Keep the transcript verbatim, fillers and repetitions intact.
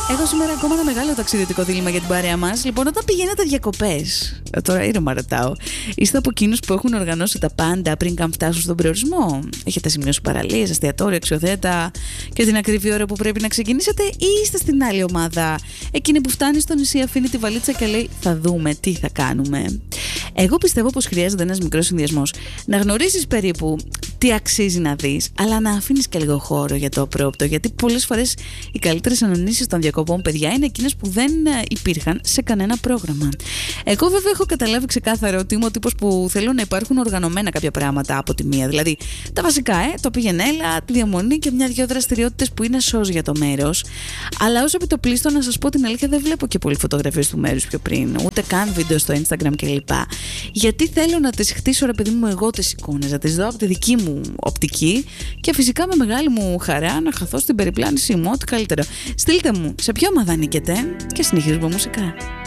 Έχω σήμερα ακόμα ένα μεγάλο ταξιδιωτικό δίλημμα για την παρέα μας. Λοιπόν, όταν πηγαίνετε διακοπές, τώρα ήρεμα ρωτάω, είστε από εκείνους που έχουν οργανώσει τα πάντα πριν καν φτάσουν στον προορισμό? Έχετε σημειώσει παραλίες, εστιατόρια, αξιοθέατα και την ακριβή ώρα που πρέπει να ξεκινήσετε, ή είστε στην άλλη ομάδα, εκείνη που φτάνει στο νησί, αφήνει τη βαλίτσα και λέει θα δούμε τι θα κάνουμε? Εγώ πιστεύω πως χρειάζεται ένας μικρός συνδυασμός. Να γνωρίσεις περίπου τι αξίζει να δεις, αλλά να αφήνεις και λίγο χώρο για το απρόοπτο. Γιατί πολλές φορές οι καλύτερες αναμνήσεις των διακοπών, παιδιά, είναι εκείνες που δεν υπήρχαν σε κανένα πρόγραμμα. Εγώ, βέβαια, έχω καταλάβει ξεκάθαρα ότι είμαι ο τύπος που θέλω να υπάρχουν οργανωμένα κάποια πράγματα από τη μία. Δηλαδή, τα βασικά, ε, το πήγαινε έλα, τη διαμονή και μια-δυο δραστηριότητες που είναι σώζ για το μέρος. Αλλά ως επιτοπλίστων, να σας πω την αλήθεια, δεν βλέπω και πολλοί φωτογραφίες του μέρους πιο πριν, ούτε καν βίντεο στο Instagram κλπ. Γιατί θέλω να τις χτίσω, ρε παιδί μου, εγώ τις εικόνες, να τις δω από τη δική μου οπτική και φυσικά με μεγάλη μου χαρά να χαθώ στην περιπλάνησή μου, ό,τι καλύτερο. Στείλτε μου σε ποια ομάδα ανήκετε και συνεχίζουμε μουσικά.